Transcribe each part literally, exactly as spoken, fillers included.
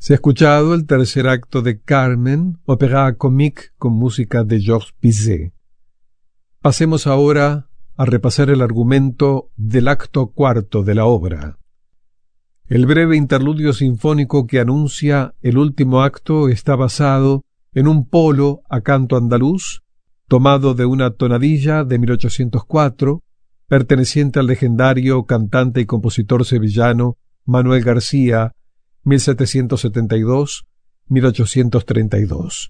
Se ha escuchado el tercer acto de Carmen, ópera comique con música de Georges Bizet. Pasemos ahora a repasar el argumento del acto cuarto de la obra. El breve interludio sinfónico que anuncia el último acto está basado en un polo a canto andaluz, tomado de una tonadilla de mil ochocientos cuatro, perteneciente al legendario cantante y compositor sevillano Manuel García, mil setecientos setenta y dos a mil ochocientos treinta y dos.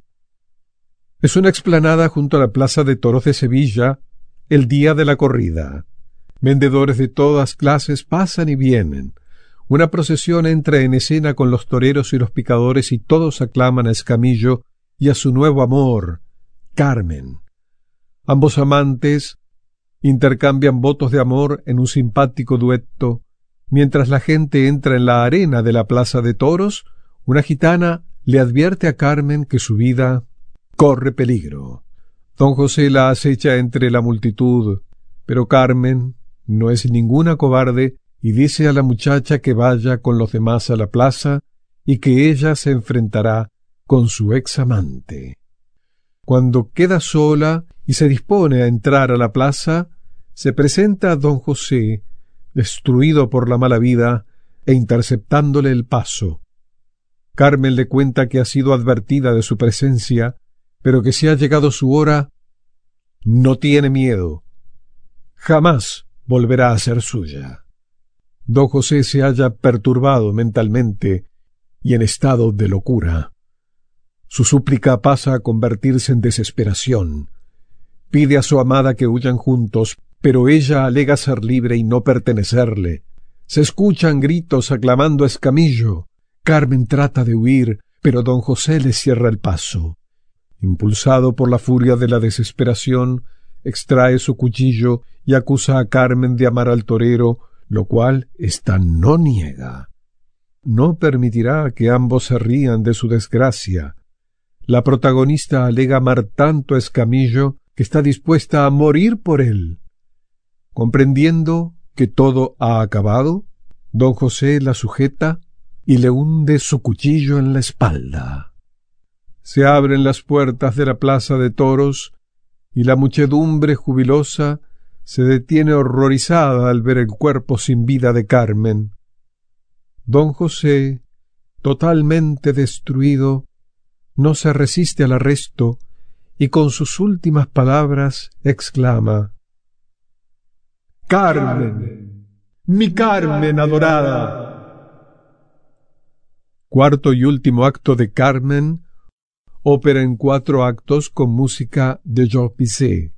Es una explanada junto a la Plaza de Toros de Sevilla, el día de la corrida. Vendedores de todas clases pasan y vienen. Una procesión entra en escena con los toreros y los picadores y todos aclaman a Escamillo y a su nuevo amor, Carmen. Ambos amantes intercambian votos de amor en un simpático dueto. Mientras la gente entra en la arena de la Plaza de Toros, una gitana le advierte a Carmen que su vida corre peligro. Don José la acecha entre la multitud, pero Carmen no es ninguna cobarde y dice a la muchacha que vaya con los demás a la plaza y que ella se enfrentará con su ex amante. Cuando queda sola y se dispone a entrar a la plaza, se presenta a don José, destruido por la mala vida, e interceptándole el paso. Carmen le cuenta que ha sido advertida de su presencia, pero que si ha llegado su hora, no tiene miedo. Jamás volverá a ser suya. Don José se halla perturbado mentalmente y en estado de locura. Su súplica pasa a convertirse en desesperación. Pide a su amada que huyan juntos, pero ella alega ser libre y no pertenecerle. Se escuchan gritos aclamando a Escamillo. Carmen trata de huir, pero don José le cierra el paso. Impulsado por la furia de la desesperación, extrae su cuchillo y acusa a Carmen de amar al torero, lo cual ésta no niega. No permitirá que ambos se rían de su desgracia. La protagonista alega amar tanto a Escamillo que está dispuesta a morir por él. Comprendiendo que todo ha acabado, don José la sujeta y le hunde su cuchillo en la espalda. Se abren las puertas de la Plaza de Toros y la muchedumbre jubilosa se detiene horrorizada al ver el cuerpo sin vida de Carmen. Don José, totalmente destruido, no se resiste al arresto y con sus últimas palabras exclama: ¡Carmen! ¡Mi Carmen adorada! Cuarto y último acto de Carmen, ópera en cuatro actos con música de Georges Bizet.